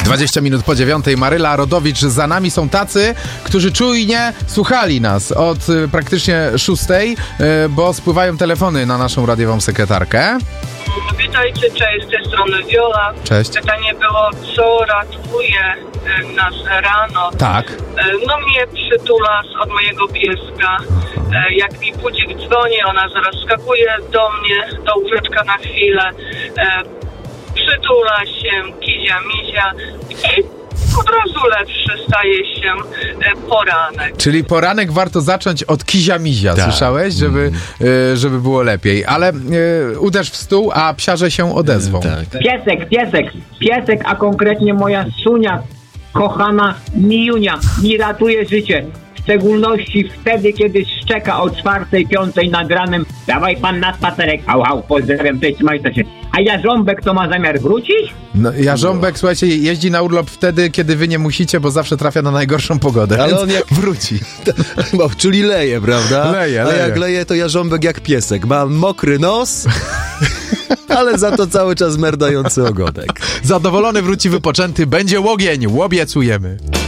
20 minut po 9. Maryla Rodowicz. Za nami są tacy, którzy czujnie słuchali nas od praktycznie 6, bo spływają telefony na naszą radiową sekretarkę. Witajcie, cześć, z tej strony Wiola. Cześć. Pytanie było, co ratuje nas rano? Tak. No mnie przytula od mojego pieska. Jak mi budzik dzwoni, ona zaraz skakuje do mnie, do łóżeczka na chwilę. Przytula się, kizia, mizia i od razu lepszy staje się poranek. Czyli poranek warto zacząć od kizia-mizia, Tak. słyszałeś? Żeby było lepiej. Ale uderz w stół, a psiarze się odezwą. Tak. Piesek, a konkretnie moja Sunia, kochana Mijunia, mi ratuje życie. W szczególności wtedy, kiedy szczeka o 4:00, 5:00 nad ranem. Dawaj pan na spacerek. Au, pozdrawiam, cześć, trzymajcie się. A Jarząbek to ma zamiar wrócić? No, Jarząbek, słuchajcie, jeździ na urlop wtedy, kiedy wy nie musicie, bo zawsze trafia na najgorszą pogodę. Ale więc on jak wróci. Czyli leje, prawda? Leje. A jak leje, to Jarząbek jak piesek. Ma mokry nos, ale za to cały czas merdający ogonek. Zadowolony wróci wypoczęty, będzie łogień, łobiecujemy.